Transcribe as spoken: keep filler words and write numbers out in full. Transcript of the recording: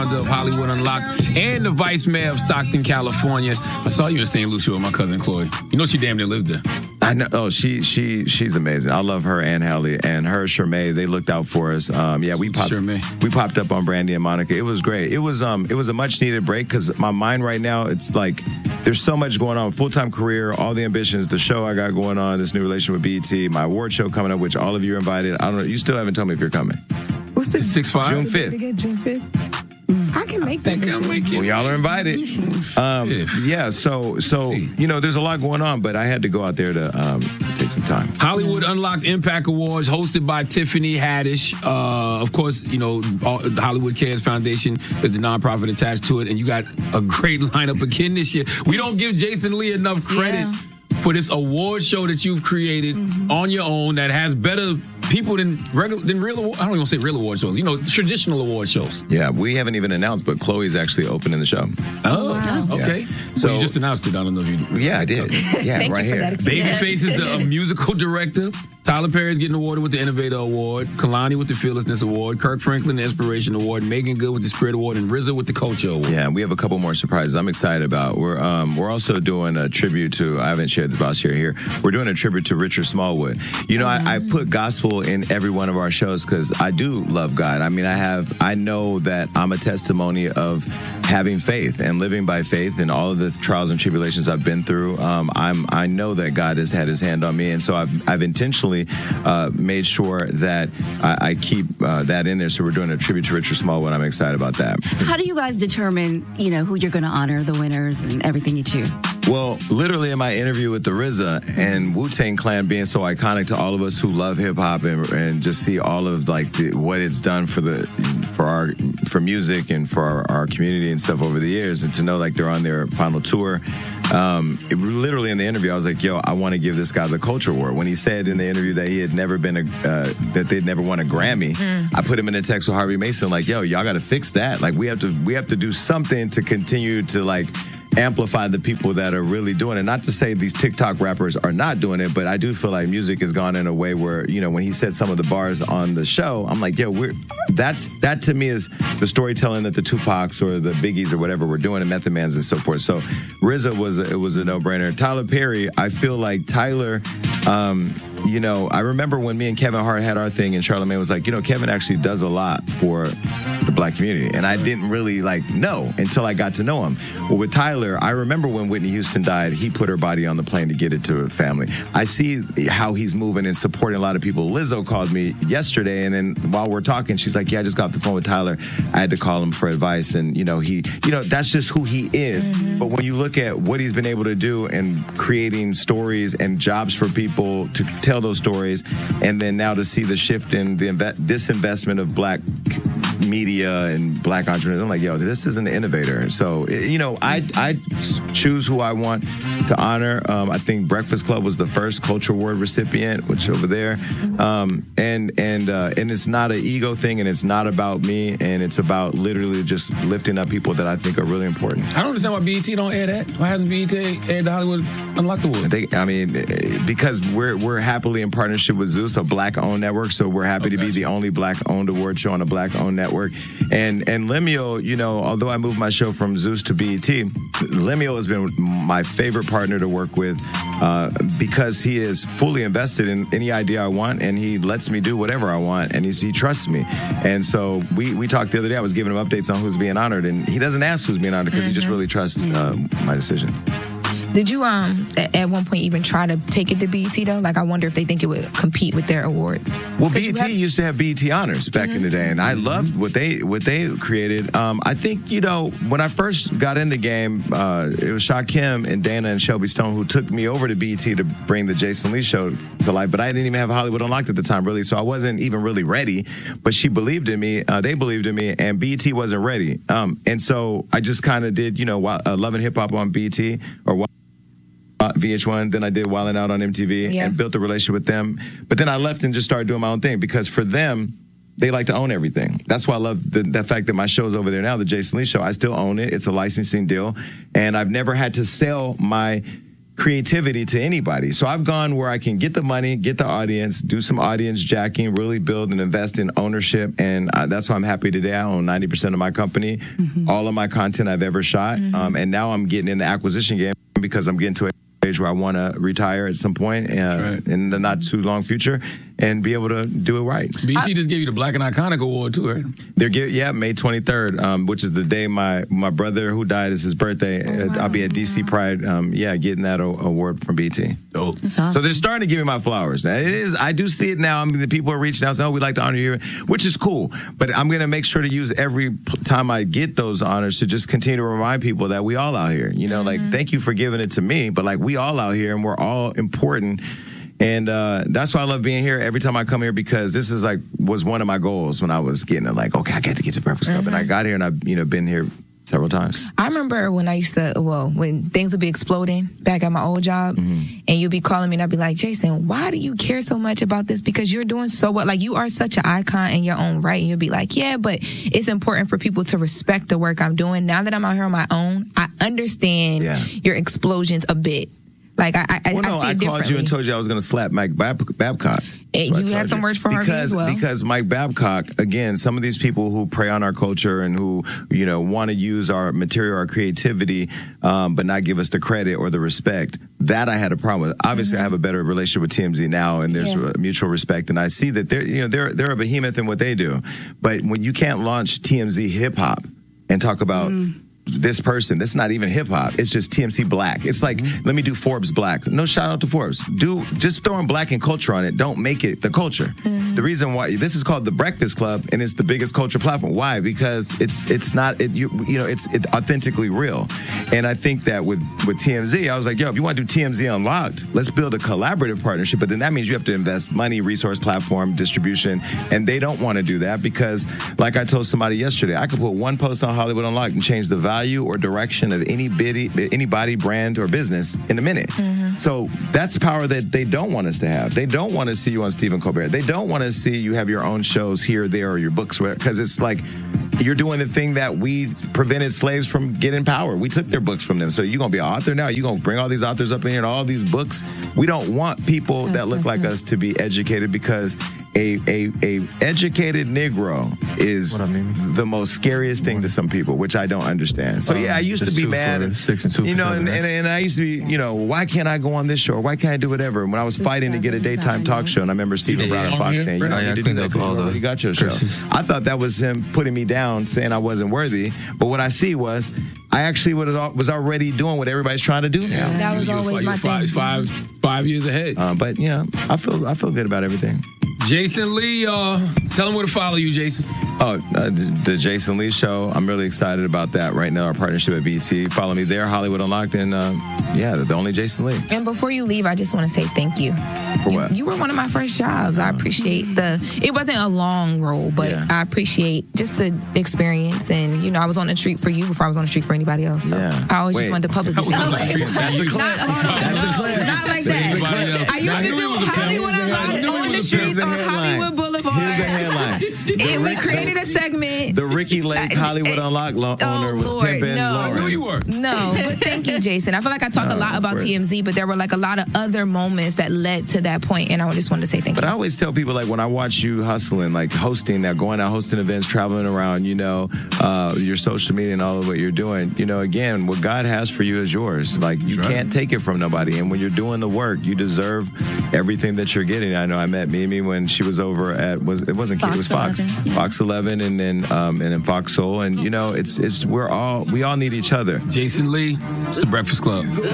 of Hollywood Unlocked and the vice mayor of Stockton, California. I saw you in Saint Lucia with my cousin Chloe. You know she damn near lives there. I know. Oh, she she she's amazing. I love her and Hallie and her Shermay. They looked out for us. Um, yeah, we popped Shermay. we popped up on Brandy and Monica. It was great. It was um it was a much needed break because my mind right now it's like there's so much going on. Full time career, all the ambitions, the show I got going on, this new relation with B E T, my award show coming up, which all of you are invited. I don't know. You still haven't told me if you're coming. What's the six five June fifth. June fifth. I can make I think that. I'll make it. Well, y'all are invited. Um, yeah, so so you know, there's a lot going on, but I had to go out there to um, take some time. Hollywood Unlocked Impact Awards, hosted by Tiffany Haddish. Uh, of course, you know all, the Hollywood Cares Foundation is the nonprofit attached to it, and you got a great lineup again this year. We don't give Jason Lee enough credit Yeah. for this award show that you've created Mm-hmm. on your own that has better people than regular than real. award- I don't even want to say real award shows. You know, traditional award shows. Yeah, we haven't even announced, but Chloe's actually opening the show. Oh, wow. okay. Yeah. So So- you just announced it. I don't know if you. Yeah, I did. Yeah, Thank right you for here. that experience. Babyface is the uh, musical director. Tyler Perry is getting awarded with the Innovator Award. Kalani with the Fearlessness Award. Kirk Franklin, the Inspiration Award. Megan Good with the Spirit Award. And R Z A with the Culture Award. Yeah, we have a couple more surprises I'm excited about. We're um, we're also doing a tribute to, I haven't shared this, but I'll share here. We're doing a tribute to Richard Smallwood. You know, I, I put gospel in every one of our shows because I do love God. I mean, I have, I know that I'm a testimony of having faith and living by faith and all of the trials and tribulations I've been through. Um, I'm, I know that God has had his hand on me. And so I've, I've intentionally uh, made sure that I, I keep uh, that in there. So we're doing a tribute to Richard Smallwood. I'm excited about that. How do you guys determine, you know, who you're going to honor, the winners and everything you choose? Well, literally in my interview with the R Z A and Wu-Tang Clan being so iconic to all of us who love hip hop and, and just see all of like the, what it's done for the for our for music and for our, our community and stuff over the years, and to know like they're on their final tour. Um, it, literally in the interview, I was like, "Yo, I want to give this guy the Culture Award." When he said in the interview that he had never been a uh, that they'd never won a Grammy, I put him in a text with Harvey Mason, like, "Yo, y'all got to fix that. Like, we have to we have to do something to continue to like." amplify the people that are really doing it. Not to say these TikTok rappers are not doing it, but I do feel like music has gone in a way where, you know, when he said some of the bars on the show, I'm like, yo, we're that's that to me is the storytelling that the Tupacs or the Biggies or whatever were doing, and Method Mans and so forth. So R Z A was a, it was a no-brainer. Tyler Perry, I feel like Tyler, um, you know, I remember when me and Kevin Hart had our thing, and Charlamagne was like, you know, Kevin actually does a lot for the black community. And I didn't really like know until I got to know him. Well, with Tyler, I remember when Whitney Houston died, he put her body on the plane to get it to her family. I see how he's moving and supporting a lot of people. Lizzo called me yesterday, and then while we're talking, she's like, yeah, I just got off the phone with Tyler. I had to call him for advice. And, you know, he, you know, that's just who he is. Mm-hmm. But when you look at what he's been able to do and creating stories and jobs for people to tell those stories, and then now to see the shift in the inve- disinvestment of black media and black entrepreneurs, I'm like, yo, this is an innovator. So, you know, I I choose who I want to honor. Um, I think Breakfast Club was the first Culture Award recipient, which over there, um, and and uh, and it's not an ego thing, and it's not about me, and it's about literally just lifting up people that I think are really important. I don't understand why B E T don't air that. Why hasn't B E T aired the Hollywood Unlocked Award? They, I mean, because we're we're happily in partnership with Zeus, a black-owned network, so we're happy Okay. to be the only black-owned award show on a black-owned network. And and Lemuel, you know, although I moved my show from Zeus to B E T, Lemuel has been my favorite partner to work with uh, because he is fully invested in any idea I want, and he lets me do whatever I want, and he's, he trusts me. And so we, we talked the other day, I was giving him updates on who's being honored, and he doesn't ask who's being honored because mm-hmm. he just really trusts uh, my decision. Did you um at one point even try to take it to B E T though? Like, I wonder if they think it would compete with their awards. Well, B E T have- used to have B E T honors back mm-hmm. in the day, and I loved what they what they created. Um, I think, you know, when I first got in the game, uh, it was Sha Kim and Dana and Shelby Stone who took me over to B E T to bring the Jason Lee show to life. But I didn't even have Hollywood Unlocked at the time, really, so I wasn't even really ready. But she believed in me, uh, they believed in me, and B E T wasn't ready. Um, and so I just kind of did, you know, uh, Love and Hip Hop on B E T or V H one, then I did Wildin' Out on M T V yeah. and built a relationship with them. But then I left and just started doing my own thing because for them, they like to own everything. That's why I love the, the fact that my show's over there now, the Jason Lee Show. I still own it. It's a licensing deal. And I've never had to sell my creativity to anybody. So I've gone where I can get the money, get the audience, do some audience jacking, really build and invest in ownership. And uh, that's why I'm happy today. I own ninety percent of my company, mm-hmm. all of my content I've ever shot. Mm-hmm. Um, and now I'm getting in the acquisition game because I'm getting to a age where I want to retire at some point uh, right. in the not too long future and be able to do it right. B T just gave you the Black and Iconic Award too, right? They're give, yeah, May twenty-third, um, which is the day my my brother who died is his birthday. Oh, wow. I'll be at D C Pride, um, yeah, getting that a- award from B T. Dope. Awesome. So they're starting to give me my flowers. Now, it is. I do see it now. I mean, the people are reaching out saying, "Oh, we'd like to honor you," which is cool. But I'm going to make sure to use every time I get those honors to just continue to remind people that we all out here. You know, mm-hmm. like thank you for giving it to me, but like we all out here and we're all important. And uh, that's why I love being here every time I come here because this is like was one of my goals when I was getting it. Like, okay, I got to get to Breakfast Club, mm-hmm. and I got here and I've you know been here several times. I remember when I used to, well, when things would be exploding back at my old job, mm-hmm. and you'd be calling me and I'd be like, Jason, why do you care so much about this? Because you're doing so well. Like, you are such an icon in your own right. And you'd be like, yeah, but it's important for people to respect the work I'm doing. Now that I'm out here on my own, I understand yeah. your explosions a bit. Like, I, I, well, no, I see it I called you and told you I was going to slap Mike Bab- Babcock. And you had some words for because, Harvey as well. Because Mike Babcock, again, some of these people who prey on our culture and who, you know, want to use our material, our creativity, um, but not give us the credit or the respect, that I had a problem with. Obviously, mm-hmm. I have a better relationship with T M Z now, and there's yeah. mutual respect, and I see that they're, you know, they're they're a behemoth in what they do. But when you can't launch T M Z hip hop and talk about mm. this person, that's not even hip hop. It's just T M Z Black. It's like, mm-hmm. let me do Forbes Black. No shout out to Forbes. Do just throwing black and culture on it. Don't make it the culture. Mm-hmm. The reason why this is called the Breakfast Club and it's the biggest culture platform. Why? Because it's it's not it you you know it's it authentically real. And I think that with with T M Z, I was like, yo, if you want to do T M Z Unlocked, let's build a collaborative partnership. But then that means you have to invest money, resource, platform, distribution, and they don't want to do that because, like I told somebody yesterday, I could put one post on Hollywood Unlocked and change the value or direction of any biddy, anybody, brand, or business in a minute. Mm-hmm. So that's power that they don't want us to have. They don't want to see you on Stephen Colbert. They don't want to see you have your own shows here, there, or your books, because it's like you're doing the thing that we prevented slaves from getting power. We took their books from them. So you're going to be an author now? You're going to bring all these authors up in here and all these books? We don't want people that look like us to be educated because a a, a educated Negro is I mean. the most scariest thing to some people, which I don't understand. So, yeah, I used to be mad. And, six and two you know, and, and, and I used to be, you know, why can't I go on this show? Or why can't I do whatever? And when I was fighting to get a daytime talk show, and I remember Stephen Brown and Fox saying, you don't need to do that because you already got your show. I thought that was him putting me down, saying I wasn't worthy. But what I see was I actually was already doing what everybody's trying to do now. Yeah, that was you, always my five, thing. Five, five years ahead. Uh, but, you know, I feel, I feel good about everything. Jason Lee, uh, tell them where to follow you, Jason. Oh, uh, the, the Jason Lee Show. I'm really excited about that right now, our partnership at B E T. Follow me there, Hollywood Unlocked, and uh, yeah, the, the only Jason Lee. And before you leave, I just want to say thank you. For you, what? You were one of my first jobs. I appreciate the, it wasn't a long role, but yeah. I appreciate just the experience. And, you know, I was on the street for you before I was on the street for anybody else. So yeah. I always Wait. just wanted to publicly say that. That's a clip. Not, That's a clip. Not like that. I used to do Hollywood Unlocked on the streets on Hollywood Boulevard. Here's the headline. And we created a segment. The Ricky Lake Hollywood Unlocked lo- owner oh, was Lord, pimping no. Lauren. I knew you were. No, but thank you, Jason. I feel like I talk no, a lot about right. T M Z, but there were like a lot of other moments that led to that point, and I just wanted to say thank but you. But I always tell people, like, when I watch you hustling, like hosting, now going out hosting events, traveling around, you know, uh, your social media and all of what you're doing, you know, again, what God has for you is yours. Like, you right. can't take it from nobody. And when you're doing the work, you deserve everything that you're getting. I know I met Mimi when she was over at, was it wasn't Fox, it was Fox. eleven. Fox eleven and then um, and then Fox Soul. And, you know, it's it's we're all, we all need each other. Jason Lee, it's the Breakfast Club.